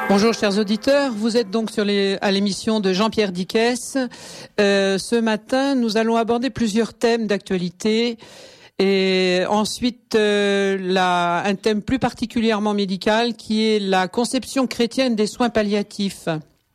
Bonjour chers auditeurs, vous êtes donc à l'émission de Jean-Pierre Dickès. Ce matin, nous allons aborder plusieurs thèmes d'actualité et ensuite un thème plus particulièrement médical qui est la conception chrétienne des soins palliatifs.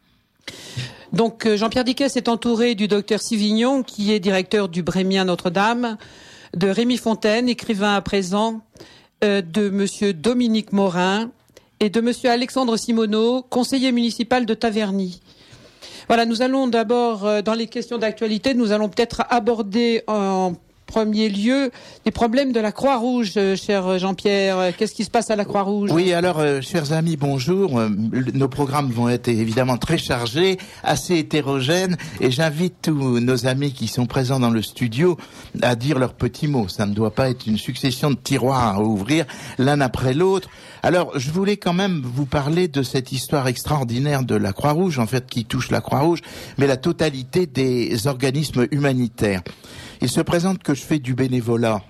Donc Jean-Pierre Dickès est entouré du docteur Sivignon qui est directeur du Brémien Notre-Dame, de Rémi Fontaine, écrivain à présent, de monsieur Dominique Morin, et de monsieur Alexandre Simoneau, conseiller municipal de Taverny. Voilà, nous allons d'abord, dans les questions d'actualité, nous allons peut-être aborder en premier lieu les problèmes de la Croix-Rouge, cher Jean-Pierre. Qu'est-ce qui se passe à la Croix-Rouge ? Oui, alors, chers amis, bonjour. Nos programmes vont être évidemment très chargés, assez hétérogènes, et j'invite tous nos amis qui sont présents dans le studio à dire leurs petits mots. Ça ne doit pas être une succession de tiroirs à ouvrir l'un après l'autre. Alors, je voulais quand même vous parler de cette histoire extraordinaire de la Croix-Rouge, en fait, qui touche la Croix-Rouge, mais la totalité des organismes humanitaires. Il se présente que je fais du bénévolat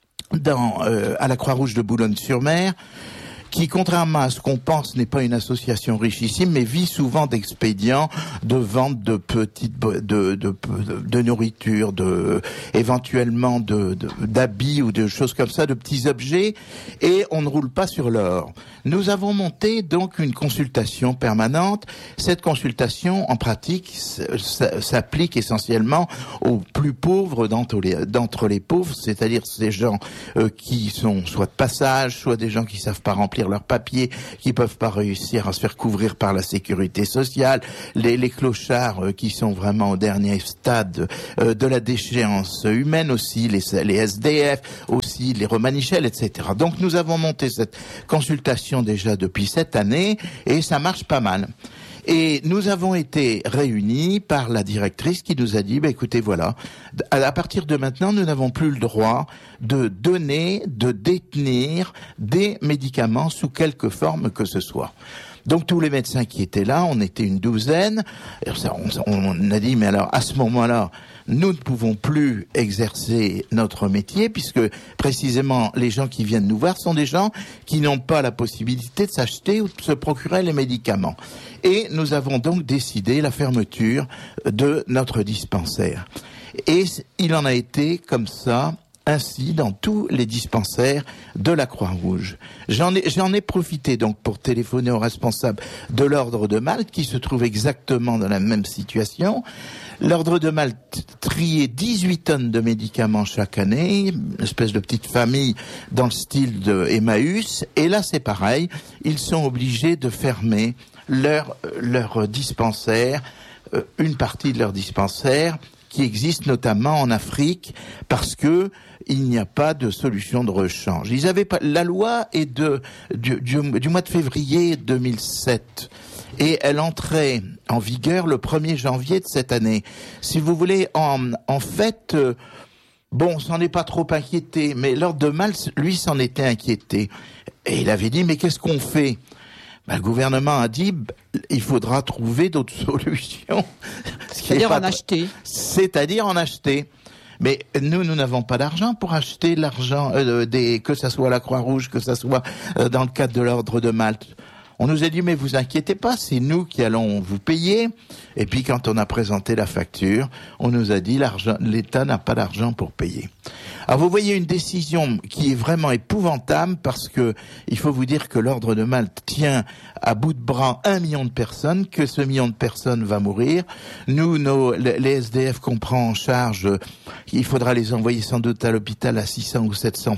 à la Croix-Rouge de Boulogne-sur-Mer, qui, contrairement à ce qu'on pense, n'est pas une association richissime, mais vit souvent d'expédients, de vente de petites, de nourriture, éventuellement d'habits ou de choses comme ça, de petits objets, et on ne roule pas sur l'or. Nous avons monté donc une consultation permanente. Cette consultation, en pratique, s'applique essentiellement aux plus pauvres d'entre les pauvres, c'est-à-dire ces gens qui sont soit de passage, soit des gens qui savent pas remplir leurs papiers, qui peuvent pas réussir à se faire couvrir par la sécurité sociale, les clochards qui sont vraiment au dernier stade de la déchéance humaine aussi, les SDF, aussi les Romanichels, etc. Donc nous avons monté cette consultation déjà depuis cette année et ça marche pas mal. Et nous avons été réunis par la directrice qui nous a dit, écoutez, voilà, à partir de maintenant, nous n'avons plus le droit de donner, de détenir des médicaments sous quelque forme que ce soit. Donc tous les médecins qui étaient là, on était une douzaine, on a dit, mais alors à ce moment-là, nous ne pouvons plus exercer notre métier puisque précisément les gens qui viennent nous voir sont des gens qui n'ont pas la possibilité de s'acheter ou de se procurer les médicaments. Et nous avons donc décidé la fermeture de notre dispensaire. Et il en a été comme ça, ainsi dans tous les dispensaires de la Croix-Rouge. J'en ai profité donc pour téléphoner au responsable de l'Ordre de Malte qui se trouve exactement dans la même situation. L'Ordre de Malte triait 18 tonnes de médicaments chaque année, une espèce de petite famille dans le style de Emmaüs. Et là, c'est pareil, ils sont obligés de fermer leur dispensaire, une partie de leur dispensaire, qui existe notamment en Afrique, parce que il n'y a pas de solution de rechange. Ils avaient pas, la loi est du mois de février 2007. Et elle entrait en vigueur le 1er janvier de cette année. Si vous voulez, en fait, on s'en est pas trop inquiété, mais l'Ordre de Malte, lui, s'en était inquiété. Et il avait dit, mais qu'est-ce qu'on fait ? Le gouvernement a dit, il faudra trouver d'autres solutions. C'est-à-dire en acheter. C'est-à-dire en acheter. Mais nous n'avons pas d'argent pour acheter l'argent que ça soit la Croix-Rouge, que ça soit dans le cadre de l'Ordre de Malte. On nous a dit, mais vous inquiétez pas, c'est nous qui allons vous payer. Et puis quand on a présenté la facture, on nous a dit, l'État n'a pas d'argent pour payer. Alors vous voyez une décision qui est vraiment épouvantable parce que il faut vous dire que l'Ordre de Malte tient à bout de bras 1 million de personnes, que ce million de personnes va mourir. Nous, les SDF qu'on prend en charge, il faudra les envoyer sans doute à l'hôpital à 600 ou 700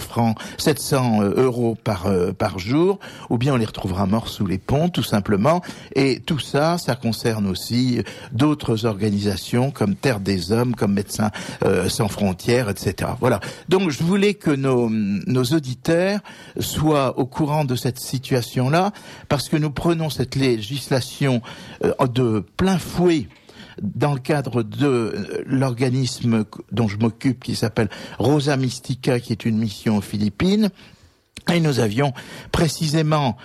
euros par jour, ou bien on les retrouvera morts sous les ponts, tout simplement. Et tout ça, ça concerne aussi d'autres organisations comme Terre des Hommes, comme Médecins sans frontières, etc. Voilà. Donc je voulais que nos auditeurs soient au courant de cette situation-là, parce que nous prenons cette législation de plein fouet dans le cadre de l'organisme dont je m'occupe, qui s'appelle Rosa Mystica, qui est une mission aux Philippines. Et nous avions précisément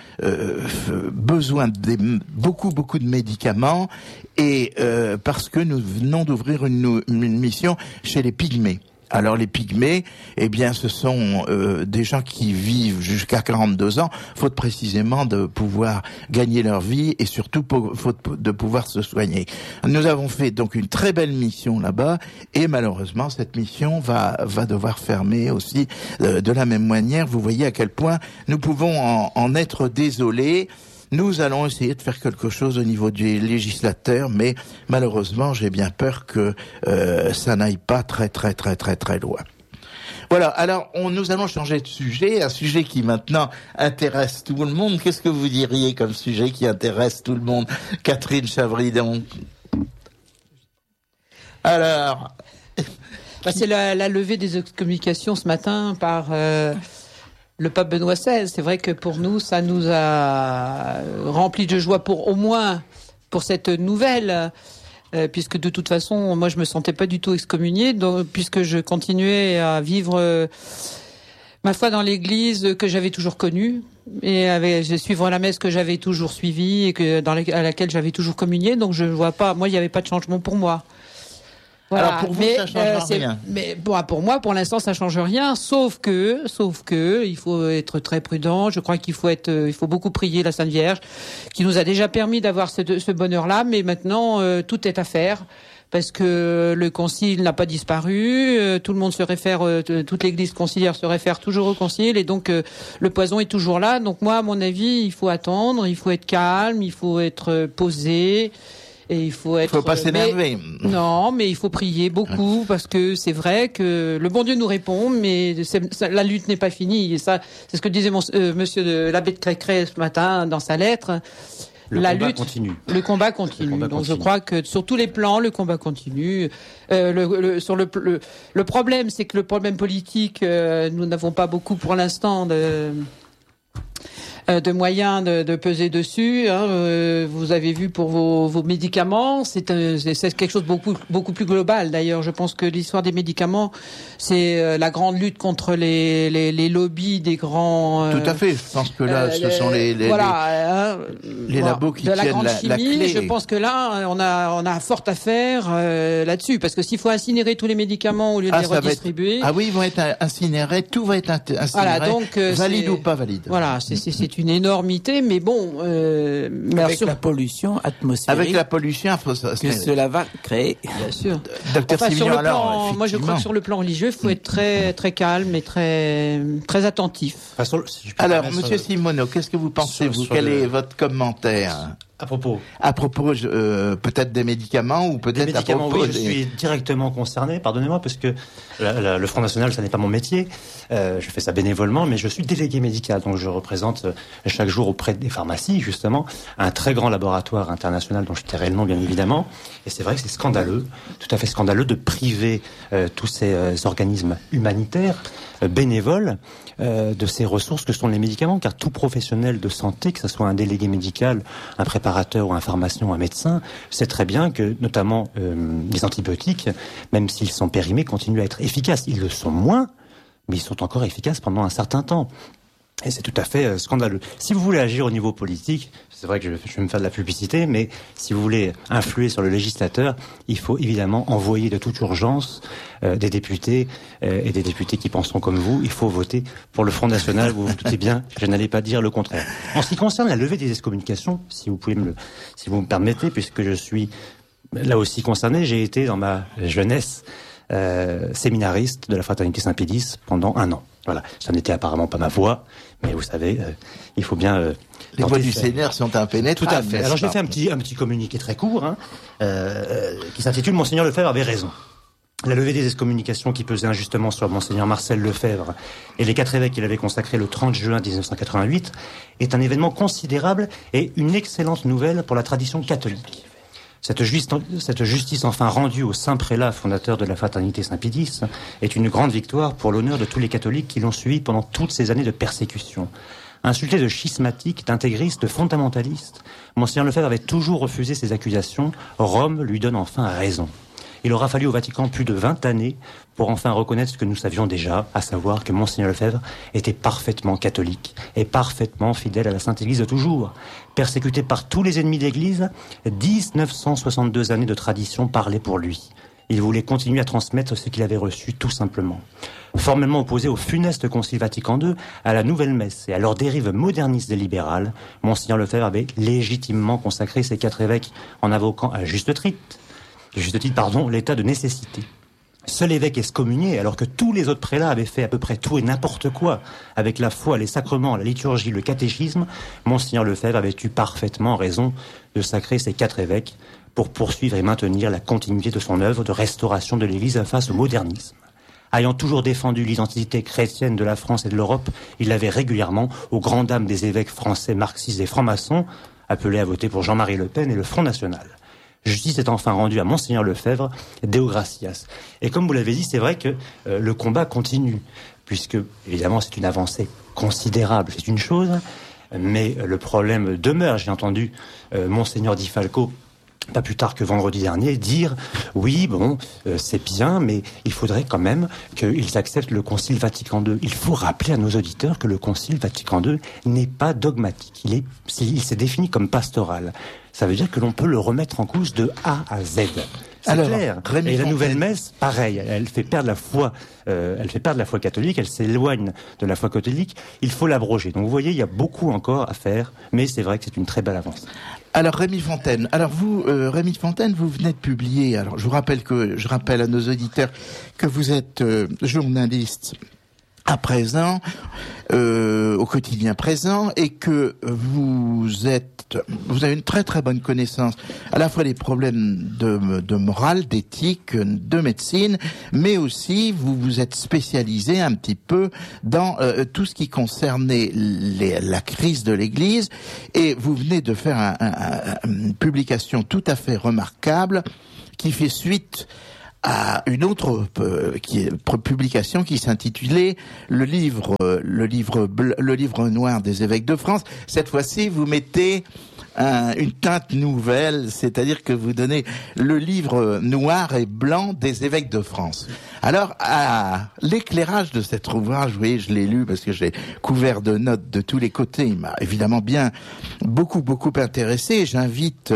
besoin de beaucoup de médicaments, et parce que nous venons d'ouvrir une mission chez les Pygmées. Alors les pygmées, eh bien, ce sont des gens qui vivent jusqu'à 42 ans, faute précisément de pouvoir gagner leur vie et surtout faute de pouvoir se soigner. Nous avons fait donc une très belle mission là-bas et malheureusement cette mission va devoir fermer aussi de la même manière. Vous voyez à quel point nous pouvons en être désolés. Nous allons essayer de faire quelque chose au niveau du législateur, mais malheureusement, j'ai bien peur que ça n'aille pas très loin. Voilà, alors nous allons changer de sujet, un sujet qui maintenant intéresse tout le monde. Qu'est-ce que vous diriez comme sujet qui intéresse tout le monde, Catherine Chavridon? Alors... c'est la levée des excommunications ce matin par... le pape Benoît XVI. C'est vrai que pour nous, ça nous a rempli de joie au moins pour cette nouvelle, puisque de toute façon, moi, je me sentais pas du tout excommuniée, donc, puisque je continuais à vivre ma foi dans l'Église que j'avais toujours connue et suivre la messe que j'avais toujours suivie et à laquelle j'avais toujours communié. Donc, je ne vois pas. Moi, il n'y avait pas de changement pour moi. Voilà. Alors pour vous, ça change rien. Mais bon, pour moi, pour l'instant, ça change rien, sauf que il faut être très prudent. Je crois qu'il faut beaucoup prier la Sainte Vierge, qui nous a déjà permis d'avoir ce bonheur-là, mais maintenant tout est à faire. Parce que le concile n'a pas disparu, tout le monde se réfère, toute l'Église conciliaire se réfère toujours au concile, et donc le poison est toujours là. Donc moi, à mon avis, il faut attendre, il faut être calme, il faut être posé. Et il faut pas s'énerver. Non, mais il faut prier beaucoup parce que c'est vrai que le bon Dieu nous répond, mais la lutte n'est pas finie. Et ça, c'est ce que disait monsieur l'abbé de Crécret ce matin dans sa lettre. Le combat continue. Le combat continue. Donc je crois que sur tous les plans, le combat continue. Le problème, c'est que le problème politique, nous n'avons pas beaucoup pour l'instant de moyens de peser dessus. Vous avez vu pour vos médicaments, c'est quelque chose de beaucoup plus global. D'ailleurs, je pense que l'histoire des médicaments, c'est la grande lutte contre les lobbies des grands. Tout à fait. Je pense que là, ce sont les labos qui tiennent la clé. Je pense que là, on a fort à faire là-dessus, parce que s'il faut incinérer tous les médicaments au lieu de les redistribuer. Oui, ils vont être incinérés. Tout va être incinéré. Voilà, donc valide ou pas valide. Voilà, c'est une énormité, mais bon. Avec la pollution atmosphérique. Avec la pollution atmosphérique. Que cela va créer. Bien sûr. Docteur Sémignon, moi je crois que sur le plan religieux, il faut être très calme et très attentif. Alors, Monsieur Simoneau, qu'est-ce que vous pensez, quel est votre commentaire? À propos peut-être des médicaments ou peut-être des médicaments, oui, je suis directement concerné, pardonnez-moi, parce que le Front National, ça n'est pas mon métier, je fais ça bénévolement, mais je suis délégué médical, donc je représente chaque jour auprès des pharmacies, justement, un très grand laboratoire international dont je tairai le nom, bien évidemment, et c'est vrai que c'est scandaleux, tout à fait scandaleux de priver tous ces organismes humanitaires, bénévoles, de ces ressources que sont les médicaments, car tout professionnel de santé, que ce soit un délégué médical, un préparateur ou un pharmacien ou un médecin, sait très bien que, notamment, les antibiotiques, même s'ils sont périmés, continuent à être efficaces. Ils le sont moins, mais ils sont encore efficaces pendant un certain temps. Et c'est tout à fait scandaleux. Si vous voulez agir au niveau politique, c'est vrai que je vais me faire de la publicité, mais si vous voulez influer sur le législateur, il faut évidemment envoyer de toute urgence des députés et des députés qui penseront comme vous. Il faut voter pour le Front National. Vous vous doutez bien, je n'allais pas dire le contraire. En ce qui concerne la levée des excommunications, si vous me permettez, puisque je suis là aussi concerné, j'ai été dans ma jeunesse séminariste de la Fraternité Saint-Pédis pendant 1 an. Voilà, ça n'était apparemment pas ma voix, mais vous savez, il faut bien... les voix du Seigneur sont impénétrables. Tout à fait. Alors j'ai fait un petit communiqué très court, qui s'intitule « Monseigneur Lefebvre avait raison ». La levée des excommunications qui pesait injustement sur Monseigneur Marcel Lefebvre et les 4 évêques qu'il avait consacrés le 30 juin 1988 est un événement considérable et une excellente nouvelle pour la tradition catholique. Cette justice enfin rendue au saint prélat fondateur de la Fraternité Saint-Pédis est une grande victoire pour l'honneur de tous les catholiques qui l'ont suivi pendant toutes ces années de persécution. Insulté de schismatique, d'intégriste, de fondamentaliste, Monseigneur Lefebvre avait toujours refusé ces accusations. Rome lui donne enfin raison. Il aura fallu au Vatican plus de 20 années pour enfin reconnaître ce que nous savions déjà, à savoir que Monseigneur Lefebvre était parfaitement catholique et parfaitement fidèle à la Sainte Église de toujours. Persécuté par tous les ennemis d'Église, 1962 années de tradition parlaient pour lui. Il voulait continuer à transmettre ce qu'il avait reçu, tout simplement. Formellement opposé au funeste Concile Vatican II, à la nouvelle messe et à leur dérive moderniste et libérale, Monseigneur Lefebvre avait légitimement consacré ses 4 évêques en invoquant à juste titre, l'état de nécessité. Seul évêque excommunié, alors que tous les autres prélats avaient fait à peu près tout et n'importe quoi avec la foi, les sacrements, la liturgie, le catéchisme, Monseigneur Lefebvre avait eu parfaitement raison de sacrer ses 4 évêques pour poursuivre et maintenir la continuité de son œuvre de restauration de l'Église face au modernisme. Ayant toujours défendu l'identité chrétienne de la France et de l'Europe, il avait régulièrement, aux grandes dames des évêques français marxistes et francs-maçons, appelé à voter pour Jean-Marie Le Pen et le Front National. Justice est enfin rendue à Monseigneur Lefebvre, Deo gratias. Et comme vous l'avez dit, c'est vrai que le combat continue, puisque, évidemment, c'est une avancée considérable, c'est une chose, mais le problème demeure. J'ai entendu Monseigneur Di Falco, pas plus tard que vendredi dernier, dire oui, bon, c'est bien, mais il faudrait quand même qu'ils acceptent le Concile Vatican II. Il faut rappeler à nos auditeurs que le Concile Vatican II n'est pas dogmatique. Il s'est défini comme pastoral. Ça veut dire que l'on peut le remettre en cause de A à Z. C'est clair. Et la nouvelle messe, pareil, elle fait perdre la foi. Elle fait perdre la foi catholique. Elle s'éloigne de la foi catholique. Il faut l'abroger. Donc vous voyez, il y a beaucoup encore à faire, mais c'est vrai que c'est une très belle avance. Alors Rémi Fontaine, Rémi Fontaine, vous venez de publier. Alors je rappelle à nos auditeurs que vous êtes journaliste à présent, au quotidien présent, et que vous avez une très très bonne connaissance à la fois des problèmes de morale, d'éthique, de médecine, mais aussi vous vous êtes spécialisé un petit peu dans tout ce qui concernait la crise de l'Église, et vous venez de faire une publication tout à fait remarquable qui fait suite à une autre publication qui s'intitulait le livre noir des évêques de France. Cette fois-ci, vous mettez une teinte nouvelle, c'est-à-dire que vous donnez le livre noir et blanc des évêques de France. Alors, à l'éclairage de cet ouvrage, vous voyez, je l'ai lu parce que j'ai couvert de notes de tous les côtés. Il m'a évidemment beaucoup intéressé. J'invite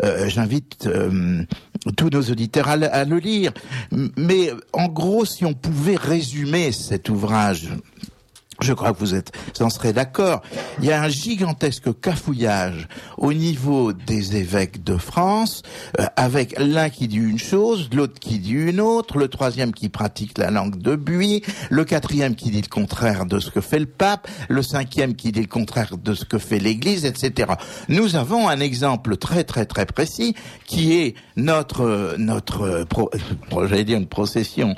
tous nos auditeurs à le lire. Mais en gros, si on pouvait résumer cet ouvrage, je crois que vous en serez d'accord. Il y a un gigantesque cafouillage au niveau des évêques de France, avec l'un qui dit une chose, l'autre qui dit une autre, le troisième qui pratique la langue de Buis, le quatrième qui dit le contraire de ce que fait le pape, le cinquième qui dit le contraire de ce que fait l'Église, etc. Nous avons un exemple très très très précis qui est j'allais dire une procession,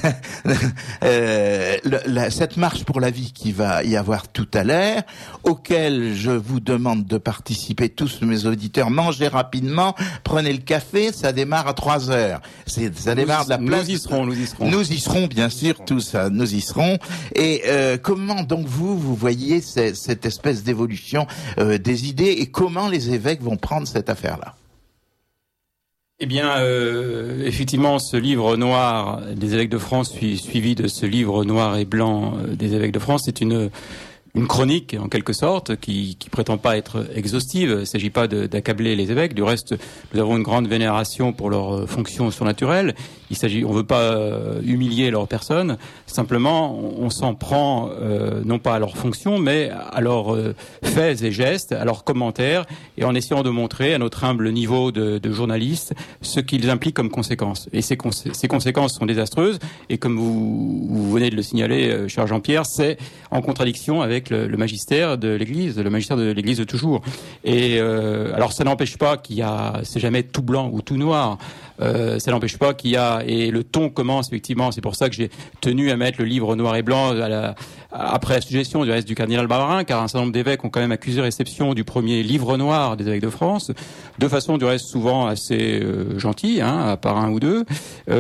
cette marche pour la vie qui va y avoir tout à l'heure, auquel je vous demande de participer tous mes auditeurs. Mangez rapidement, prenez le café, ça démarre à 3h. Ça démarre de la place. Nous y serons. Nous y serons, bien sûr, tout ça, nous y serons. Et comment donc vous voyez cette espèce d'évolution des idées, et comment les évêques vont prendre cette affaire-là? Eh bien, effectivement, ce livre noir des évêques de France, suivi de ce livre noir et blanc des évêques de France, c'est une chronique, en quelque sorte, qui prétend pas être exhaustive. Il ne s'agit pas d'accabler les évêques. Du reste, nous avons une grande vénération pour leurs fonctions surnaturelles. On veut pas humilier leur personne. Simplement, on s'en prend, non pas à leurs fonctions, mais à leurs faits et gestes, à leurs commentaires, et en essayant de montrer à notre humble niveau de journaliste ce qu'ils impliquent comme conséquences. Et ces conséquences sont désastreuses. Et comme vous venez de le signaler, cher Jean-Pierre, c'est en contradiction avec le magistère de l'Église, de toujours. Et alors ça n'empêche pas c'est jamais tout blanc ou tout noir. Ça n'empêche pas et le ton commence effectivement. C'est pour ça que j'ai tenu à mettre le livre noir et blanc après la suggestion du reste du cardinal Barbarin, car un certain nombre d'évêques ont quand même accusé réception du premier livre noir des évêques de France, de façon du reste souvent assez gentille, à part un ou deux. Oui,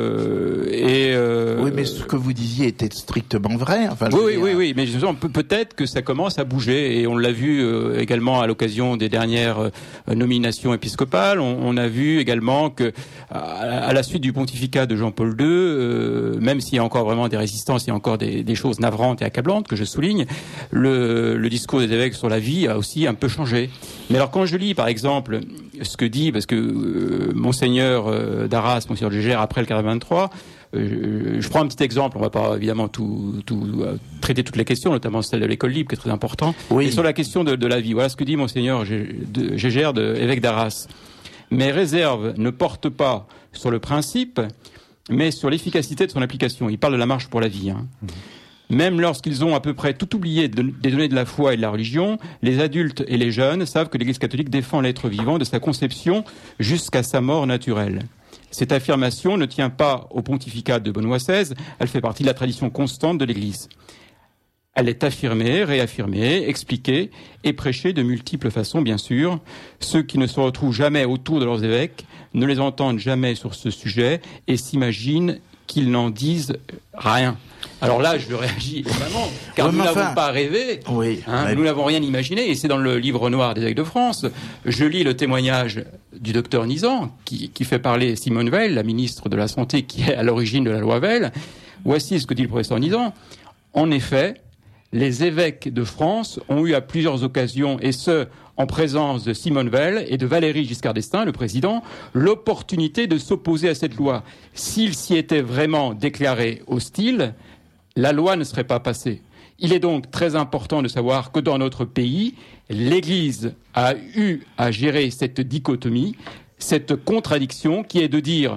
mais ce que vous disiez était strictement vrai. Enfin, oui, mais peut-être que ça commence à bouger, et on l'a vu également à l'occasion des dernières nominations épiscopales. On a vu également que à la suite du pontificat de Jean-Paul II, même s'il y a encore vraiment des résistances, il y a encore des choses navrantes et accablantes que je souligne, le discours des évêques sur la vie a aussi un peu changé. Mais alors quand je lis par exemple ce que dit, parce que Monseigneur d'Arras, Monseigneur de Gégère, après le 43, je prends un petit exemple, on va pas évidemment tout traiter toutes les questions, notamment celle de l'école libre qui est très important. Oui. Et sur la question de la vie, voilà ce que dit Monseigneur Gégère, évêque d'Arras. Mes réserves ne portent pas sur le principe, mais sur l'efficacité de son application. Il parle de la marche pour la vie. Même lorsqu'ils ont à peu près tout oublié des données de la foi et de la religion, les adultes et les jeunes savent que l'Église catholique défend l'être vivant de sa conception jusqu'à sa mort naturelle. Cette affirmation ne tient pas au pontificat de Benoît XVI, elle fait partie de la tradition constante de l'Église. Elle est affirmée, réaffirmée, expliquée et prêchée de multiples façons, bien sûr. Ceux qui ne se retrouvent jamais autour de leurs évêques ne les entendent jamais sur ce sujet et s'imaginent qu'ils n'en disent rien. Alors là, je réagis vraiment, car nous n'avons pas rêvé, nous n'avons rien imaginé, et c'est dans le livre noir des évêques de France. Je lis le témoignage du docteur Nizan, qui fait parler Simone Veil, la ministre de la Santé, qui est à l'origine de la loi Veil. Voici ce que dit le professeur Nizan. En effet, les évêques de France ont eu à plusieurs occasions, et ce, en présence de Simone Veil et de Valéry Giscard d'Estaing, le président, l'opportunité de s'opposer à cette loi. S'ils s'y étaient vraiment déclarés hostiles, la loi ne serait pas passée. Il est donc très important de savoir que dans notre pays, l'Église a eu à gérer cette dichotomie, cette contradiction qui est de dire,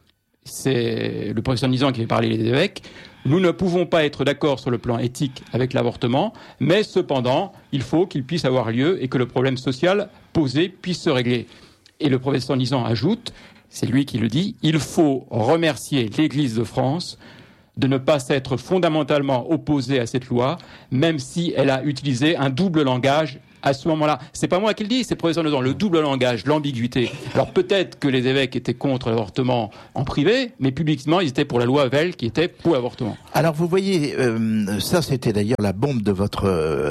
c'est le professeur Nizan qui fait parler les évêques, nous ne pouvons pas être d'accord sur le plan éthique avec l'avortement, mais cependant, il faut qu'il puisse avoir lieu et que le problème social posé puisse se régler. Et le professeur Nizan ajoute, c'est lui qui le dit, il faut remercier l'Église de France de ne pas s'être fondamentalement opposée à cette loi, même si elle a utilisé un double langage à ce moment-là. C'est pas moi qui le dis, c'est le professeur Nizan, le double langage, l'ambiguïté. Alors peut-être que les évêques étaient contre l'avortement en privé, mais publiquement, ils étaient pour la loi Veil qui était pour l'avortement. Alors vous voyez, ça c'était d'ailleurs la bombe de votre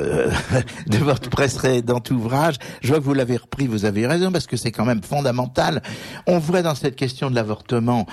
précédent ouvrage. Je vois que vous l'avez repris, vous avez raison, parce que c'est quand même fondamental. On voit dans cette question de l'avortement,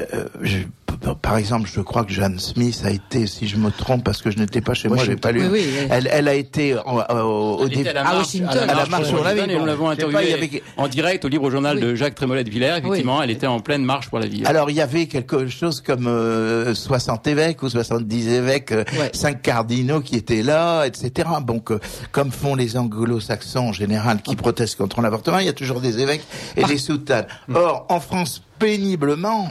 par exemple, je crois que Jeanne Smith a été, si je me trompe, parce que je n'étais pas chez moi, j'ai pas lu. Oui. Elle a été au début à la marche pour la vie. Et nous l'avons interviewée en direct au libre journal de Jacques Trémollet de Villers. Effectivement, elle était en pleine marche pour la vie. Alors il y avait quelque chose comme 60 évêques ou 70 évêques, 5 cardinaux qui étaient là, etc. Donc, comme font les anglo-saxons en général qui protestent contre l'avortement, il y a toujours des évêques et des soutanes. Or, en France, péniblement,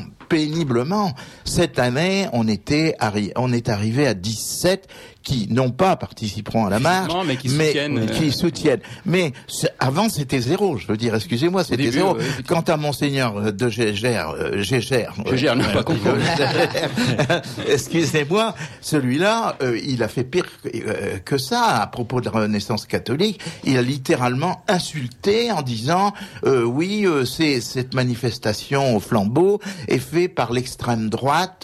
cette année, on est arrivé à 17 qui, non pas participeront à la marche, mais qui soutiennent. Mais avant, c'était 0, je veux dire, excusez-moi, c'était 0. Quant à Monseigneur de Gégère, non, pas compris. Excusez-moi, celui-là, il a fait pire que ça à propos de la Renaissance catholique. Il a littéralement insulté en disant, c'est cette manifestation au flambeau est faite par l'extrême droite,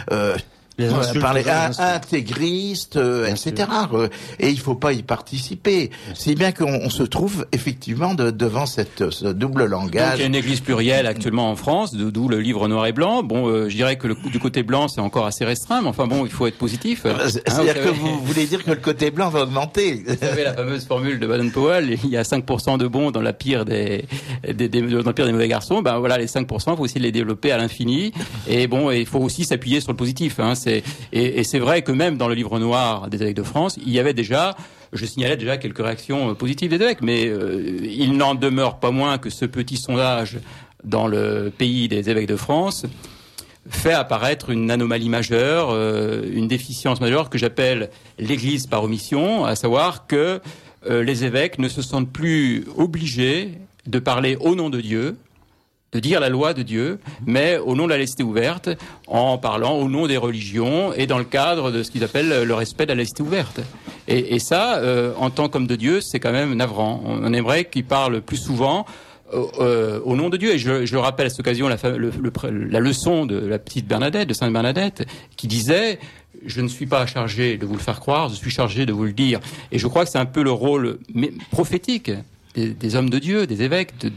par les intégristes, etc. Et il faut pas y participer. Si bien qu'on se trouve effectivement devant ce double langage. Donc, il y a une église plurielle actuellement en France, d'où le livre noir et blanc. Bon, je dirais que du côté blanc, c'est encore assez restreint, mais enfin bon, il faut être positif. C'est-à-dire que vous voulez dire que le côté blanc va augmenter. Vous savez la fameuse formule de Baden-Powell, il y a 5% de bons dans la pire des mauvais garçons. Ben voilà, les 5%, il faut aussi les développer à l'infini. Et bon, il faut aussi s'appuyer sur le positif, Et c'est vrai que même dans le livre noir des évêques de France, je signalais déjà quelques réactions positives des évêques, mais il n'en demeure pas moins que ce petit sondage dans le pays des évêques de France fait apparaître une anomalie majeure, une déficience majeure que j'appelle l'Église par omission, à savoir que les évêques ne se sentent plus obligés de parler au nom de Dieu, de dire la loi de Dieu, mais au nom de la laïcité ouverte, en parlant au nom des religions et dans le cadre de ce qu'ils appellent le respect de la laïcité ouverte. Et ça, en tant qu'homme de Dieu, c'est quand même navrant. On aimerait qu'ils parlent plus souvent au nom de Dieu. Et je rappelle à cette occasion la leçon de la petite Bernadette, de Sainte Bernadette, qui disait « Je ne suis pas chargé de vous le faire croire, je suis chargé de vous le dire ». Et je crois que c'est un peu le rôle prophétique des hommes de Dieu, des évêques, de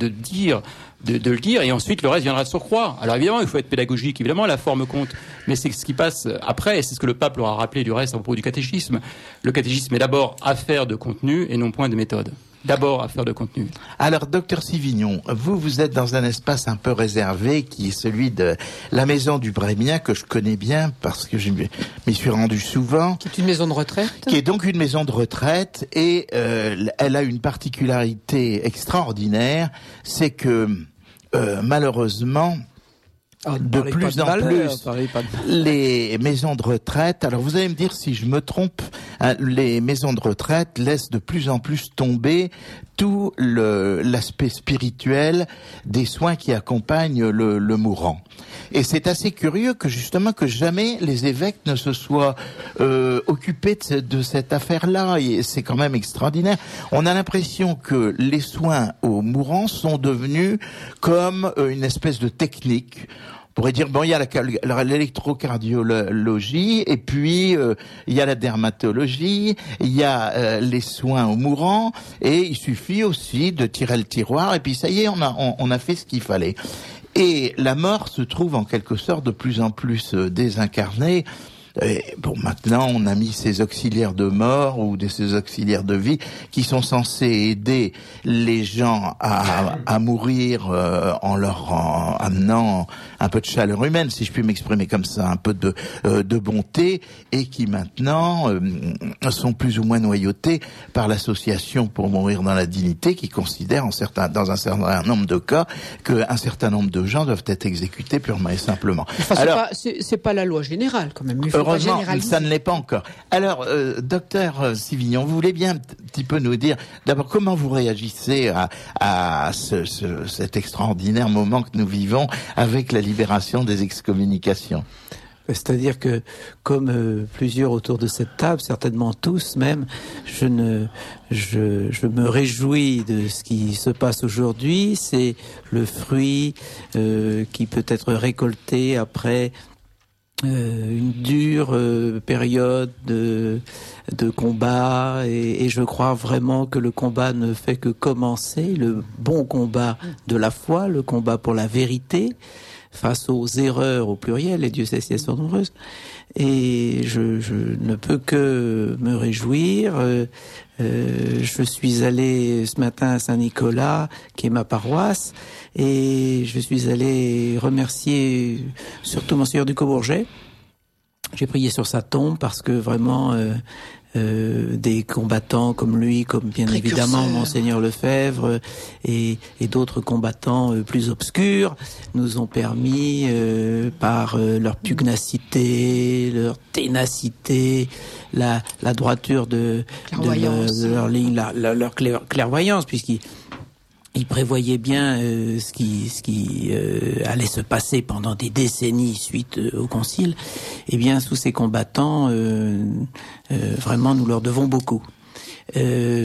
le dire, et ensuite le reste viendra de surcroît. Alors évidemment, il faut être pédagogique, évidemment la forme compte, mais c'est ce qui passe après, et c'est ce que le pape leur a rappelé du reste à propos du catéchisme. Le catéchisme est d'abord affaire de contenu et non point de méthode. d'abord affaire de contenu. Alors, docteur Sivignon, vous êtes dans un espace un peu réservé qui est celui de la maison du Brémien, que je connais bien parce que je m'y suis rendu souvent. Qui est une maison de retraite. Qui est donc une maison de retraite et elle a une particularité extraordinaire, c'est que malheureusement, de plus en plus, les maisons de retraite, alors vous allez me dire si je me trompe, hein, les maisons de retraite laissent de plus en plus tomber tout l'aspect spirituel des soins qui accompagnent le mourant. Et c'est assez curieux que justement que jamais les évêques ne se soient occupés de cette affaire-là. Et c'est quand même extraordinaire. On a l'impression que les soins aux mourants sont devenus comme une espèce de technique. On pourrait dire, bon, il y a l'électrocardiologie, et puis il y a la dermatologie, il y a les soins aux mourants, et il suffit aussi de tirer le tiroir, et puis ça y est, on a fait ce qu'il fallait. Et la mort se trouve en quelque sorte de plus en plus désincarnée. Et bon, maintenant, on a mis ces auxiliaires de mort ou ces auxiliaires de vie qui sont censés aider les gens à mourir en leur amenant un peu de chaleur humaine, si je puis m'exprimer comme ça, un peu de bonté, et qui maintenant sont plus ou moins noyautés par l'association pour mourir dans la dignité, qui considère dans un certain nombre de cas qu'un certain nombre de gens doivent être exécutés purement et simplement. Enfin, c'est pas la loi générale quand même. Heureusement, ça ne l'est pas encore. Alors, docteur Sivignon, vous voulez bien un petit peu nous dire, d'abord, comment vous réagissez à cet extraordinaire moment que nous vivons avec la libération des excommunications? C'est-à-dire que, comme plusieurs autour de cette table, certainement tous même, je me réjouis de ce qui se passe aujourd'hui. C'est le fruit qui peut être récolté après une dure période de combat, et je crois vraiment que le combat ne fait que commencer, le bon combat de la foi, le combat pour la vérité face aux erreurs au pluriel, et Dieu sait si elles sont nombreuses. Et je ne peux que me réjouir. Je suis allé ce matin à Saint-Nicolas, qui est ma paroisse, et je suis allé remercier surtout Monseigneur Ducos-Bourget. J'ai prié sur sa tombe parce que vraiment des combattants comme lui, comme bien évidemment Monseigneur Lefebvre et d'autres combattants plus obscurs, nous ont permis par leur pugnacité, leur ténacité, la droiture de leur ligne, leur clairvoyance, puisqu'ils prévoyaient bien ce qui allait se passer pendant des décennies suite au concile. Eh bien, sous ces combattants, vraiment, nous leur devons beaucoup. Tout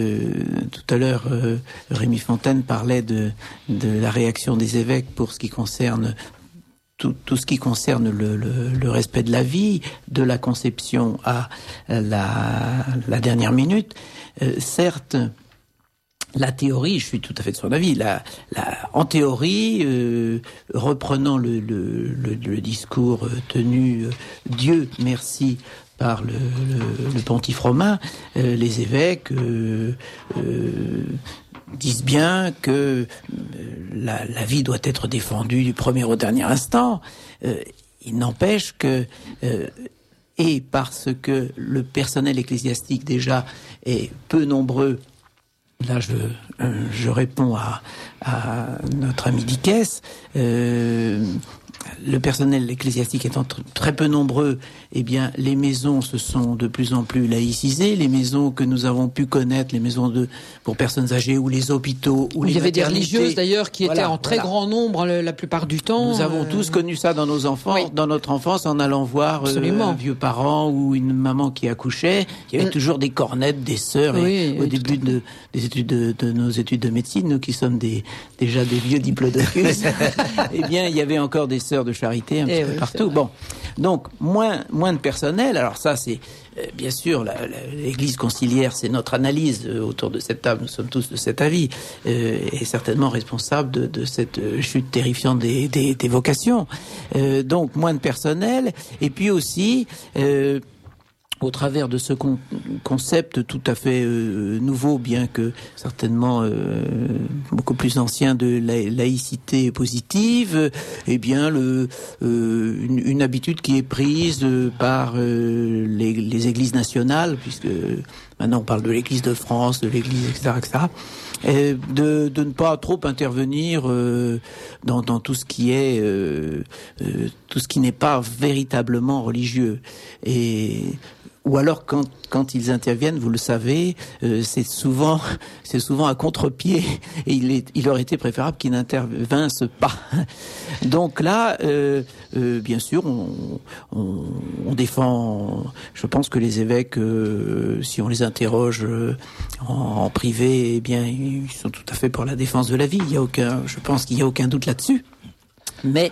à l'heure, Rémi Fontaine parlait de la réaction des évêques pour ce qui concerne tout ce qui concerne le respect de la vie, de la conception à la dernière minute. Certes, la théorie, je suis tout à fait de son avis. En théorie, reprenant le discours tenu Dieu merci par le pontife romain, les évêques disent bien que la vie doit être défendue du premier au dernier instant. Il n'empêche que et parce que le personnel ecclésiastique déjà est peu nombreux. Là, je réponds à notre ami Dickès. Le personnel ecclésiastique étant très peu nombreux, eh bien, les maisons se sont de plus en plus laïcisées. Les maisons que nous avons pu connaître, les maisons pour personnes âgées ou les hôpitaux ou les maternités. Il y avait des religieuses d'ailleurs qui étaient en très grand nombre la plupart du temps. Nous avons tous connu ça dans nos enfants, dans notre enfance, en allant voir un vieux parent ou une maman qui accouchait. Il y avait toujours des cornettes, des sœurs. Au début des études de nos études de médecine, nous qui sommes déjà des vieux diplodocus, eh bien, il y avait encore des sœurs de charité un petit peu partout. Bon, donc moins de personnel. Alors ça, c'est bien sûr l'Église conciliaire, c'est notre analyse autour de cette table. Nous sommes tous de cet avis et certainement responsables de cette chute terrifiante des vocations. Donc moins de personnel, et puis aussi au travers de ce concept tout à fait nouveau, bien que certainement beaucoup plus ancien, de laïcité positive, eh bien une habitude qui est prise par les églises nationales, puisque maintenant on parle de l'Église de France, de l'Église, etc., et de ne pas trop intervenir dans tout ce qui est tout ce qui n'est pas véritablement religieux. Ou alors quand ils interviennent, vous le savez, c'est souvent à contre-pied, et il aurait été préférable qu'ils n'intervinssent pas. Donc là, bien sûr, on défend. Je pense que les évêques, si on les interroge en privé, eh bien, ils sont tout à fait pour la défense de la vie. Je pense qu'il y a aucun doute là-dessus. Mais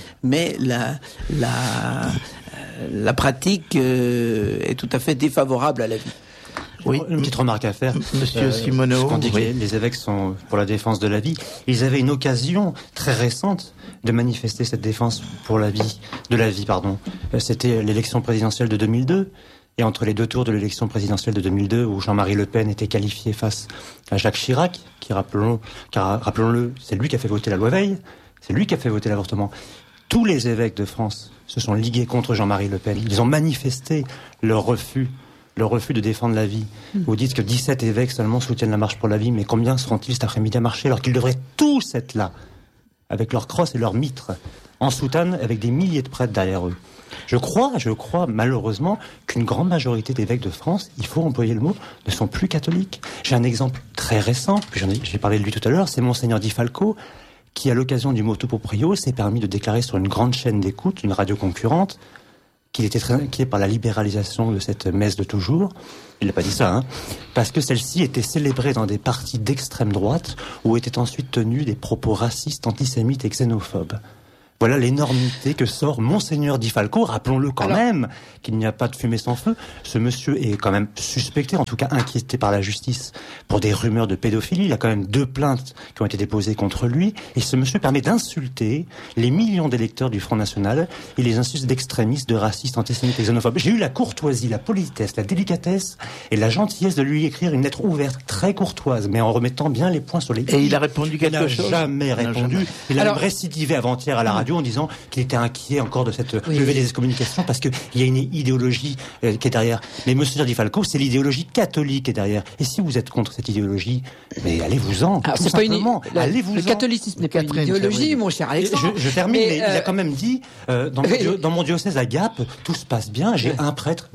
la pratique est tout à fait défavorable à la vie. Oui, une petite remarque à faire. Monsieur Simoneau. On dit que les évêques sont pour la défense de la vie. Ils avaient une occasion très récente de manifester cette défense pour la vie, de la vie, pardon. C'était l'élection présidentielle de 2002. Et entre les deux tours de l'élection présidentielle de 2002, où Jean-Marie Le Pen était qualifié face à Jacques Chirac, qui, rappelons-le, c'est lui qui a fait voter la loi Veil, c'est lui qui a fait voter l'avortement. Tous les évêques de France se sont ligués contre Jean-Marie Le Pen. Ils ont manifesté leur refus de défendre la vie. Vous dites que 17 évêques seulement soutiennent la marche pour la vie, mais combien seront-ils cet après-midi à marcher, alors qu'ils devraient tous être là, avec leurs crosses et leurs mitres, en soutane, avec des milliers de prêtres derrière eux. Je crois malheureusement qu'une grande majorité d'évêques de France, il faut employer le mot, ne sont plus catholiques. J'ai un exemple très récent, j'ai parlé de lui tout à l'heure, c'est Monseigneur Di Falco, qui, à l'occasion du motu proprio, s'est permis de déclarer sur une grande chaîne d'écoute, une radio concurrente, qu'il était très inquiet par la libéralisation de cette messe de toujours. Il n'a pas dit ça, parce que celle-ci était célébrée dans des partis d'extrême droite, où étaient ensuite tenus des propos racistes, antisémites et xénophobes. Voilà l'énormité que sort Monseigneur Di Falco. Rappelons-le quand même qu'il n'y a pas de fumée sans feu. Ce monsieur est quand même suspecté, en tout cas inquiété par la justice pour des rumeurs de pédophilie. Il a quand même 2 plaintes qui ont été déposées contre lui. Et ce monsieur permet d'insulter les millions d'électeurs du Front National et les insulte d'extrémistes, de racistes, antisémites et xénophobes. J'ai eu la courtoisie, la politesse, la délicatesse et la gentillesse de lui écrire une lettre ouverte, très courtoise, mais en remettant bien les points sur les i. Et il a répondu quelque chose ? Il n'a jamais répondu. Il a même récidivé avant-hier à la radio en disant qu'il était inquiet encore de cette levée des excommunications parce qu'il y a une idéologie qui est derrière. Mais Monsieur Di Falco, c'est l'idéologie catholique qui est derrière. Et si vous êtes contre cette idéologie, mais allez-vous-en. Alors, tout simplement. Allez-vous-en. Le catholicisme n'est pas une idéologie, mon cher Alexandre. Je termine, mais il a quand même dit, dans mon diocèse à Gap, tout se passe bien. J'ai un prêtre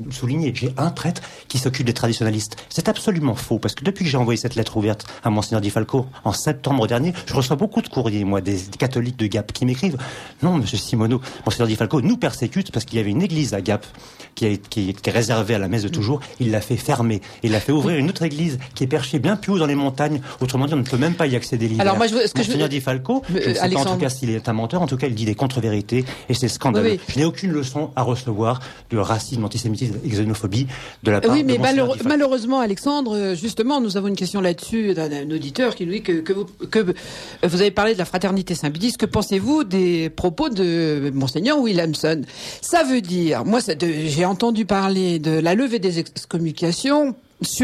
qui s'occupe des traditionalistes. C'est absolument faux, parce que depuis que j'ai envoyé cette lettre ouverte à Monseigneur Di Falco en septembre dernier, je reçois beaucoup de courriers, moi, des catholiques de Gap qui m'écrivent: non, monsieur Simoneau, Monseigneur Di Falco nous persécute parce qu'il y avait une église à Gap qui était réservée à la messe de toujours. Il l'a fait fermer. Il a fait ouvrir une autre église qui est perchée bien plus haut dans les montagnes. Autrement dit, on ne peut même pas y accéder l'hiver. Alors moi, Monseigneur Di Falco, je ne sais pas en tout cas s'il est un menteur, en tout cas il dit des contre-vérités et c'est scandaleux. Oui. Je n'ai aucune leçon à recevoir du racisme, antisémitisme et xénophobie de la part de Monseigneur Di Falco. Malheureusement, Alexandre, justement, nous avons une question là-dessus d'un auditeur qui nous dit que vous avez parlé de la fraternité Saint-Baptiste. Que pensez-vous des propos de Monseigneur Williamson? Ça veut dire, moi, j'ai entendu parler de la levée des excommunications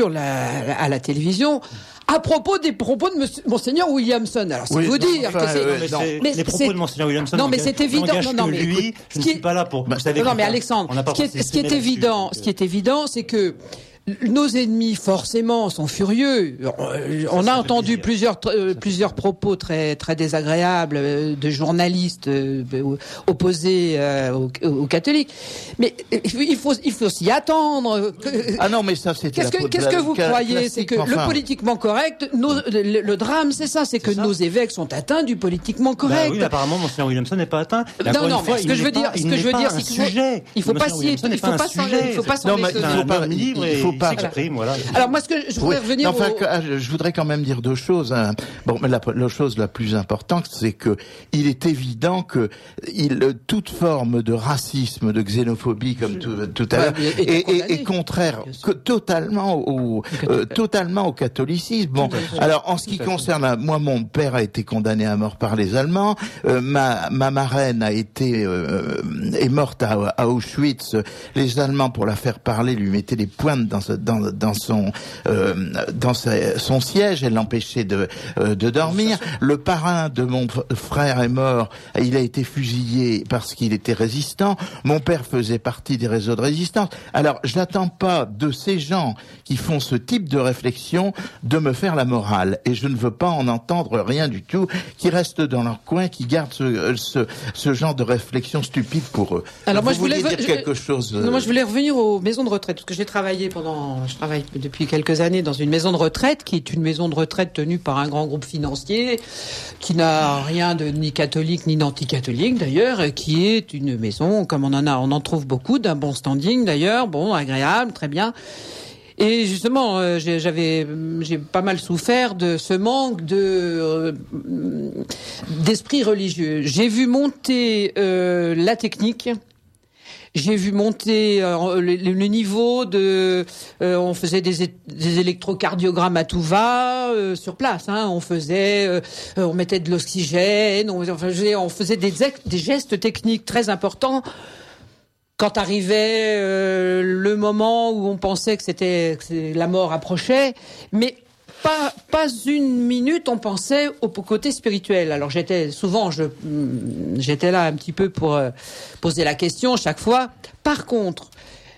à la télévision. À propos des propos de Monseigneur Williamson. Alors, c'est vous dire que c'est... les propos de Monseigneur Williamson... Non, mais c'est évident... Non, mais lui, je ne suis pas là pour... Non, mais Alexandre, ce qui est évident, c'est que nos ennemis, forcément, sont furieux. On a entendu plusieurs propos très, très désagréables de journalistes opposés aux catholiques. Mais il faut s'y attendre. Ah non, mais ça, c'est... Qu'est-ce que vous croyez? C'est que le politiquement correct, le drame, c'est ça, c'est que nos évêques sont atteints du politiquement correct. Oui, apparemment, Monseigneur Williamson n'est pas atteint. Non, mais ce que je veux dire, c'est qu'il faut pas s'en... Il faut pas s'en... Il faut s'exprime, voilà. Alors moi, ce que je voudrais revenir je voudrais quand même dire deux choses. Bon, mais la chose la plus importante, c'est que il est évident que toute forme de racisme, de xénophobie, comme tout à l'heure, est contraire totalement au catholicisme. Bon, alors en ce qui concerne, moi, mon père a été condamné à mort par les Allemands. Ma marraine est morte à Auschwitz. Les Allemands, pour la faire parler, lui mettaient des pointes dans son siège. Elle l'empêchait de dormir. Le parrain de mon frère est mort. Il a été fusillé parce qu'il était résistant. Mon père faisait partie des réseaux de résistance. Alors, je n'attends pas de ces gens qui font ce type de réflexion de me faire la morale. Et je ne veux pas en entendre rien du tout, qui restent dans leur coin, qui gardent ce genre de réflexion stupide pour eux. Alors moi, je voulais dire quelque chose. Non, moi, je voulais revenir aux maisons de retraite, parce que je travaille depuis quelques années dans une maison de retraite, qui est une maison de retraite tenue par un grand groupe financier, qui n'a rien de ni catholique ni d'anticatholique d'ailleurs, qui est une maison, comme on en trouve beaucoup, d'un bon standing d'ailleurs, bon, agréable, très bien. Et justement, j'ai pas mal souffert de ce manque d'esprit religieux. J'ai vu monter la technique. J'ai vu monter le niveau de. On faisait des électrocardiogrammes à tout va sur place. On mettait de l'oxygène. On faisait des gestes techniques très importants. Quand arrivait le moment où on pensait que la mort approchait, mais pas une minute on pensait au côté spirituel. Alors j'étais là un petit peu pour poser la question chaque fois. Par contre,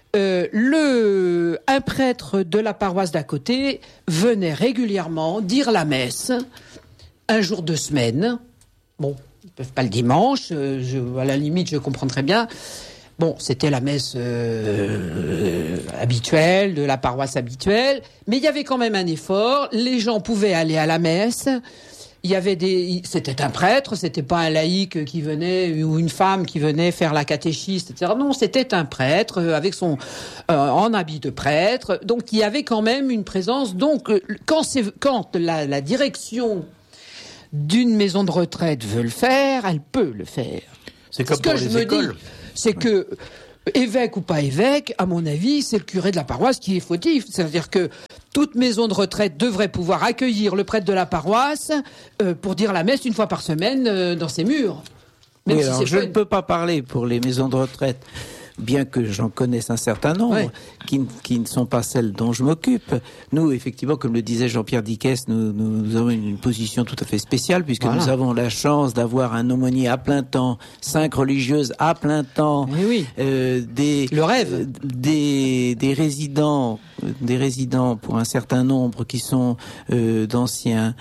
un prêtre de la paroisse d'à côté venait régulièrement dire la messe un jour de semaine. Bon, ils peuvent pas le dimanche. À la limite, je comprends très bien. Bon, c'était la messe habituelle, de la paroisse habituelle, mais il y avait quand même un effort. Les gens pouvaient aller à la messe. C'était un prêtre, c'était pas un laïc qui venait ou une femme qui venait faire la catéchiste, etc. Non, c'était un prêtre avec en habit de prêtre. Donc il y avait quand même une présence. Donc quand la direction d'une maison de retraite veut le faire, elle peut le faire. C'est comme pour les écoles. C'est que, évêque ou pas évêque, à mon avis, c'est le curé de la paroisse qui est fautif. C'est-à-dire que toute maison de retraite devrait pouvoir accueillir le prêtre de la paroisse pour dire la messe une fois par semaine dans ses murs. Oui, alors je ne peux pas parler pour les maisons de retraite, bien que j'en connaisse un certain nombre, qui ne sont pas celles dont je m'occupe. Nous, effectivement, comme le disait Jean-Pierre Dickès, nous avons une position tout à fait spéciale, puisque nous avons la chance d'avoir un aumônier à plein temps, 5 religieuses à plein temps, le rêve, des résidents pour un certain nombre qui sont d'anciens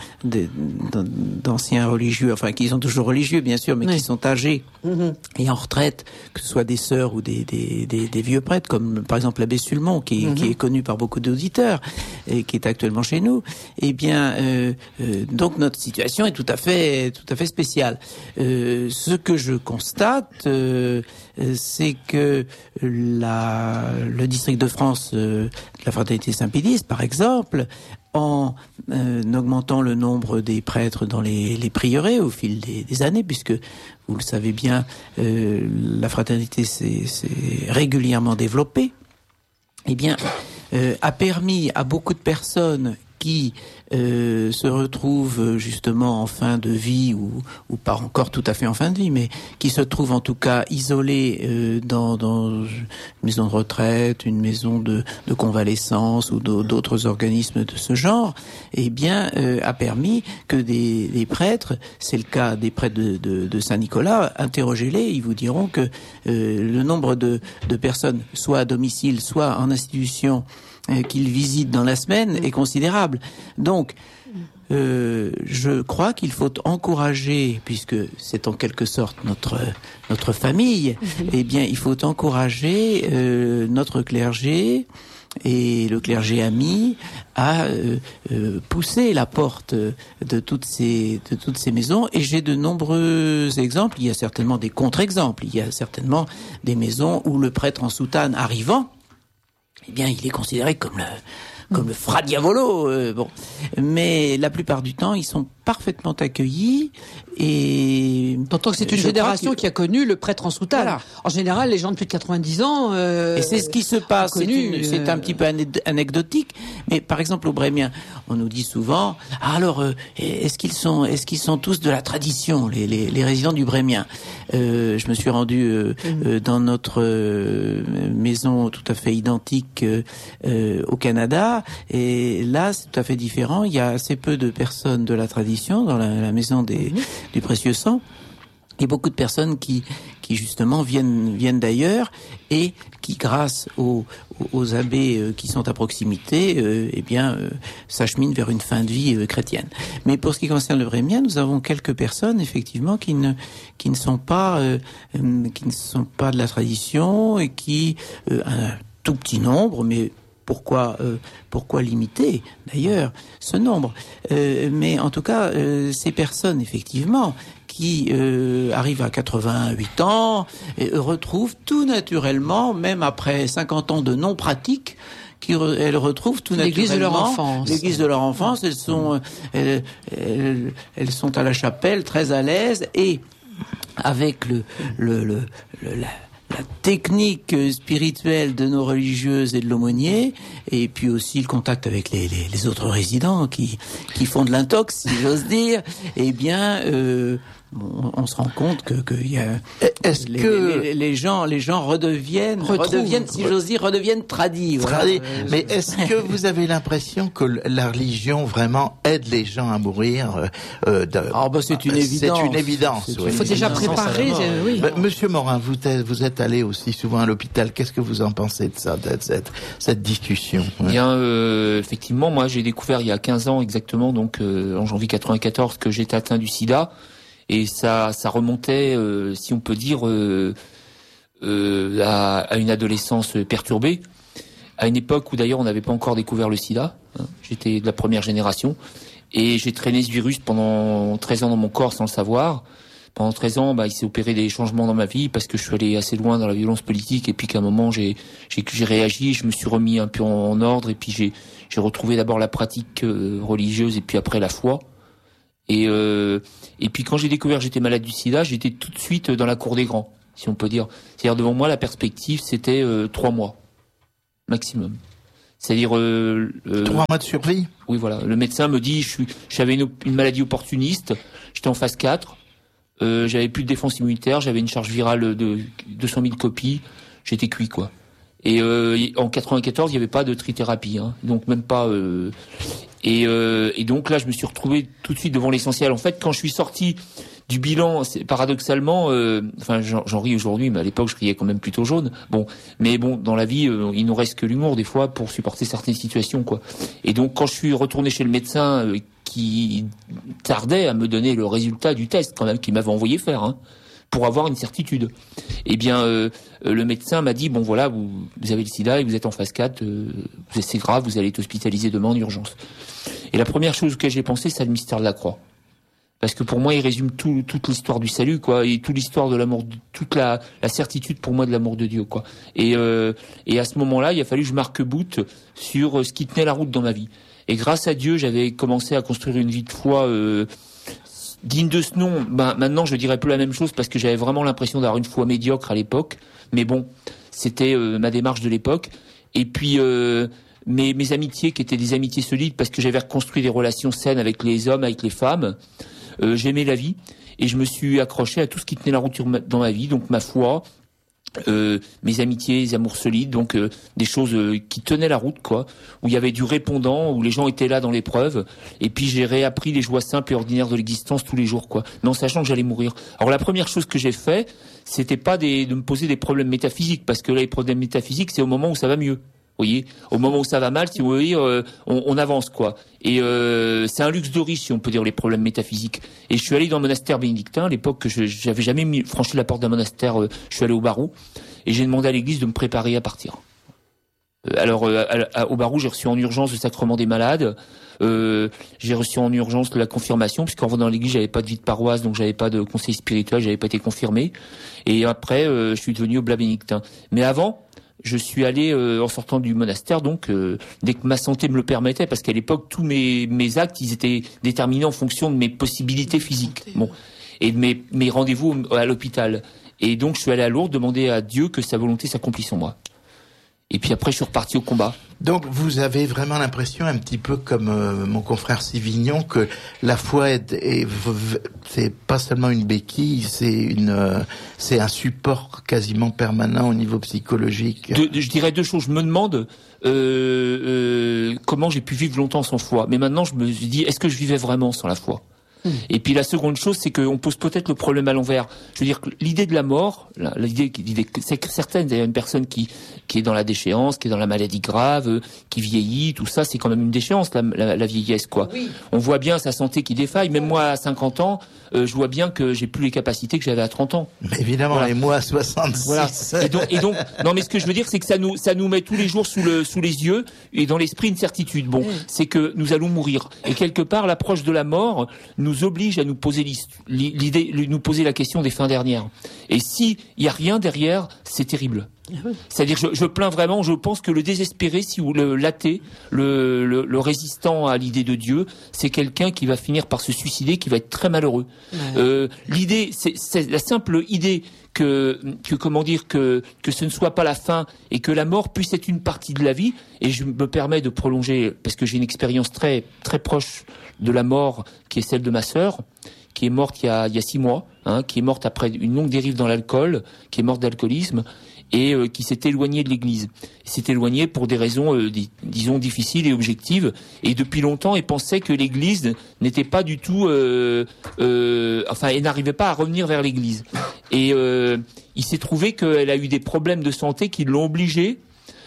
religieux, enfin qui sont toujours religieux bien sûr, mais qui sont âgés et en retraite, que ce soit des sœurs ou des vieux prêtres, comme par exemple l'abbé Sulmon, qui est connu par beaucoup d'auditeurs et qui est actuellement chez nous. Eh bien, donc notre situation est tout à fait spéciale. Ce que je constate, c'est que le district de France, la fraternité Saint-Pédis, par exemple, en augmentant le nombre des prêtres dans les prieurés au fil des années, puisque vous le savez bien, la fraternité s'est régulièrement développée, eh bien, a permis à beaucoup de personnes qui se retrouvent justement en fin de vie ou pas encore tout à fait en fin de vie, mais qui se trouvent en tout cas isolés dans une maison de retraite, une maison de convalescence ou d'autres organismes de ce genre, eh bien a permis que des prêtres, c'est le cas des prêtres de Saint-Nicolas, interrogez-les, ils vous diront que le nombre de personnes, soit à domicile, soit en institution, qu'ils visitent dans la semaine est considérable. Donc, je crois qu'il faut encourager, puisque c'est en quelque sorte notre famille, eh bien, il faut encourager notre clergé et le clergé ami à pousser la porte de toutes ces maisons. Et j'ai de nombreux exemples. Il y a certainement des contre-exemples. Il y a certainement des maisons où le prêtre en soutane arrivant, eh bien, il est considéré comme le fra diavolo. Mais la plupart du temps, ils sont parfaitement accueillis et d'autant que c'est une génération qui a connu le prêtre en soutane. Voilà. En général, les gens de plus de 90 ans et c'est ce qui se passe. C'est un petit peu anecdotique, mais par exemple au Brémien, on nous dit souvent alors est-ce qu'ils sont tous de la tradition, les résidents du Brémien. Je me suis rendu dans notre maison tout à fait identique au Canada, et là c'est tout à fait différent. Il y a assez peu de personnes de la tradition dans la maison du précieux sang, et beaucoup de personnes qui justement viennent d'ailleurs et qui, grâce aux abbés qui sont à proximité, s'acheminent vers une fin de vie chrétienne. Mais pour ce qui concerne le Brémien, nous avons quelques personnes effectivement qui ne sont pas de la tradition, et qui un tout petit nombre, mais pourquoi limiter d'ailleurs ce nombre, mais en tout cas ces personnes effectivement qui arrivent à 88 ans retrouvent tout naturellement, même après 50 ans de non-pratique, elles retrouvent tout naturellement l'église de leur enfance. Elles sont à la chapelle très à l'aise, et avec la technique spirituelle de nos religieuses et de l'aumônier, et puis aussi le contact avec les autres résidents qui font de l'intox, si j'ose dire, eh bien on se rend compte que y a les gens redeviennent, si j'ose dire, redeviennent tradis. Voilà. Mais est-ce que vous avez l'impression que la religion vraiment aide les gens à mourir c'est une évidence. C'est une évidence. Il faut déjà préparer. Oui. Monsieur Morin, vous êtes allé aussi souvent à l'hôpital. Qu'est-ce que vous en pensez de ça, de cette discussion? Bien, effectivement, moi j'ai découvert il y a 15 ans exactement, donc en janvier 94, que j'étais atteint du sida. Et ça remontait, si on peut dire, à une adolescence perturbée, à une époque où d'ailleurs on n'avait pas encore découvert le sida. J'étais de la première génération, et j'ai traîné ce virus pendant 13 ans dans mon corps sans le savoir. Pendant 13 ans, il s'est opéré des changements dans ma vie, parce que je suis allé assez loin dans la violence politique, et puis qu'à un moment j'ai réagi, je me suis remis un peu en ordre, et puis j'ai retrouvé d'abord la pratique religieuse, et puis après la foi. Et puis quand j'ai découvert que j'étais malade du sida, j'étais tout de suite dans la cour des grands, si on peut dire. C'est-à-dire devant moi, la perspective, c'était 3 mois maximum. C'est-à-dire 3 mois de survie. Oui, voilà. Le médecin me dit, j'avais une maladie opportuniste, j'étais en phase 4, j'avais plus de défense immunitaire, j'avais une charge virale de 200 000 copies, j'étais cuit, quoi. Et en 94, il n'y avait pas de trithérapie, donc même pas. Et donc là, je me suis retrouvé tout de suite devant l'essentiel. En fait, quand je suis sorti du bilan, paradoxalement, j'en ris aujourd'hui, mais à l'époque, je riais quand même plutôt jaune. Mais dans la vie, il nous reste que l'humour des fois pour supporter certaines situations, quoi. Et donc, quand je suis retourné chez le médecin, qui tardait à me donner le résultat du test, quand même, qu'il m'avait envoyé faire, pour avoir une certitude. Eh bien, le médecin m'a dit, vous avez le sida et vous êtes en phase 4, c'est grave, vous allez être hospitalisé demain en urgence. Et la première chose que j'ai pensé, c'est le mystère de la croix. Parce que pour moi, il résume toute l'histoire du salut, quoi, et toute l'histoire de l'amour, toute la certitude pour moi de l'amour de Dieu, quoi. Et à ce moment-là, il a fallu que je marque bout sur ce qui tenait la route dans ma vie. Et grâce à Dieu, j'avais commencé à construire une vie de foi, digne de ce nom. Maintenant, je dirais plus la même chose, parce que j'avais vraiment l'impression d'avoir une foi médiocre à l'époque. Mais c'était ma démarche de l'époque. Et puis mes amitiés, qui étaient des amitiés solides, parce que j'avais reconstruit des relations saines avec les hommes, avec les femmes. J'aimais la vie, et je me suis accroché à tout ce qui tenait la route dans ma vie. Donc ma foi, mes amitiés, les amours solides, donc des choses qui tenaient la route, quoi, où il y avait du répondant, où les gens étaient là dans l'épreuve, et puis j'ai réappris les joies simples et ordinaires de l'existence tous les jours, quoi, mais en sachant que j'allais mourir. Alors la première chose que j'ai fait, c'était pas de me poser des problèmes métaphysiques, parce que là, les problèmes métaphysiques, c'est au moment où ça va mieux. Vous voyez, au moment où ça va mal, si vous voyez, on avance, quoi. Et c'est un luxe de riche, si on peut dire, les problèmes métaphysiques. Et je suis allé dans le monastère bénédictin, à l'époque que j'avais jamais franchi la porte d'un monastère. Je suis allé au Barou, et j'ai demandé à l'église de me préparer à partir. Alors au Barou, j'ai reçu en urgence le sacrement des malades. J'ai reçu en urgence la confirmation, puisqu'en venant dans l'église, j'avais pas de vie de paroisse, donc j'avais pas de conseil spirituel, j'avais pas été confirmé. Et après, je suis devenu oblat bénédictin. Mais avant je suis allé en sortant du monastère, donc dès que ma santé me le permettait, parce qu'à l'époque tous mes actes ils étaient déterminés en fonction de mes possibilités physiques, bon, et de mes rendez-vous à l'hôpital. Et donc je suis allé à Lourdes demander à Dieu que sa volonté s'accomplisse en moi. Et puis après je suis reparti au combat. Donc vous avez vraiment l'impression, un petit peu comme mon confrère Sivignon, que la foi c'est pas seulement une béquille, c'est un support quasiment permanent au niveau psychologique. Je dirais deux choses. Je me demande comment j'ai pu vivre longtemps sans foi. Mais maintenant je me dis, est-ce que je vivais vraiment sans la foi ? Et puis la seconde chose, c'est qu'on pose peut-être le problème à l'envers. Je veux dire que l'idée de la mort, l'idée c'est certaine, il y a une personne qui est dans la déchéance, qui est dans la maladie grave, qui vieillit, tout ça, c'est quand même une déchéance, la vieillesse, quoi. Oui. On voit bien sa santé qui défaille. Même moi, à 50 ans, je vois bien que j'ai plus les capacités que j'avais à 30 ans. Mais évidemment, voilà. Et moi, à 66. Voilà. Et donc, non, mais ce que je veux dire, c'est que ça nous met tous les jours sous les yeux et dans l'esprit une certitude. Bon, c'est que nous allons mourir. Et quelque part, l'approche de la mort nous oblige à nous poser nous poser la question des fins dernières. Et si il y a rien derrière, c'est terrible. C'est-à-dire, je plains vraiment. Je pense que le désespéré, l'athée, le résistant à l'idée de Dieu, c'est quelqu'un qui va finir par se suicider, qui va être très malheureux. L'idée, c'est la simple idée que ce ne soit pas la fin et que la mort puisse être une partie de la vie. Et je me permets de prolonger parce que j'ai une expérience très très proche de la mort, qui est celle de ma sœur, qui est morte il y a 6 mois, qui est morte après une longue dérive dans l'alcool, qui est morte d'alcoolisme. Et qui s'est éloigné de l'Église. Il s'est éloigné pour des raisons, disons, difficiles et objectives. Et depuis longtemps, il pensait que l'Église n'était pas du tout... elle n'arrivait pas à revenir vers l'Église. Et il s'est trouvé qu'elle a eu des problèmes de santé qui l'ont obligé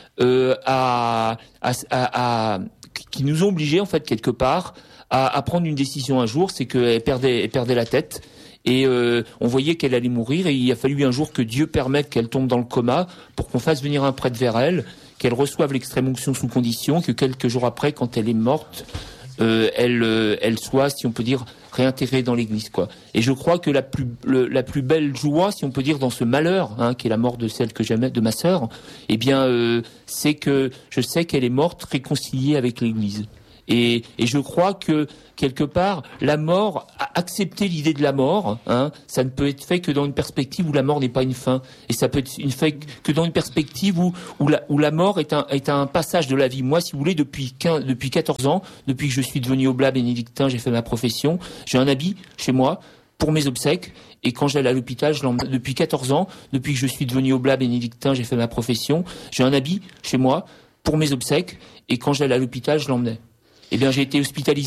qui nous ont obligés, en fait, quelque part, à prendre une décision un jour, c'est qu'elle perdait la tête. Et on voyait qu'elle allait mourir et il a fallu un jour que Dieu permette qu'elle tombe dans le coma pour qu'on fasse venir un prêtre vers elle, qu'elle reçoive l'extrême onction sous condition, que quelques jours après, quand elle est morte, elle soit, si on peut dire, réintégrée dans l'Église, quoi. Et je crois que la plus belle joie, si on peut dire, dans ce malheur, qui est la mort de celle que j'aimais, de ma sœur, eh bien, c'est que je sais qu'elle est morte réconciliée avec l'Église. Et je crois que quelque part, la mort, accepter l'idée de la mort, ça ne peut être fait que dans une perspective où la mort n'est pas une fin, et ça peut être fait que dans une perspective où la mort est un passage de la vie. Moi, si vous voulez, depuis 14 ans, depuis que je suis devenu oblat bénédictin, j'ai fait ma profession, j'ai un habit chez moi pour mes obsèques, et quand j'allais à l'hôpital, je l'emmenais. Depuis 14 ans, depuis que je suis devenu oblat bénédictin, j'ai fait ma profession, j'ai un habit chez moi pour mes obsèques, et quand j'allais à l'hôpital, je l'emmenais. Eh bien, j'ai été hospitalisé